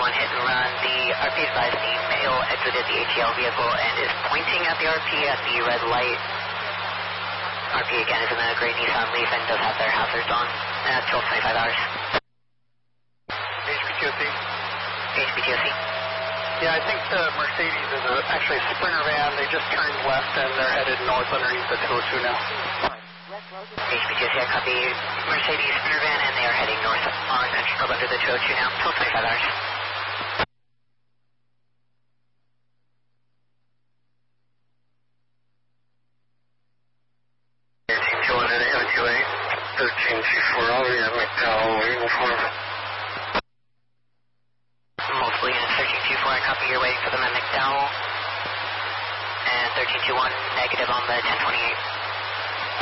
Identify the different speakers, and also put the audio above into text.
Speaker 1: hit and run. The RP advised the male exited the ATL vehicle and is pointing at the RP at the red light. RP again is in a gray Nissan Leaf and does have their hazards on at 12:25 hours.
Speaker 2: HPTOC.
Speaker 1: HPTOC.
Speaker 2: Yeah, I think the Mercedes is actually a Sprinter van. They just turned left and they're headed north underneath the 202 now.
Speaker 1: HPTOC, I copy Mercedes Sprinter van and they are heading north on Country Club under the 202 now, 12:25 hours. Multiple units, 1324, I copy, you're waiting for them at McDowell. And 1321, negative on the 1028.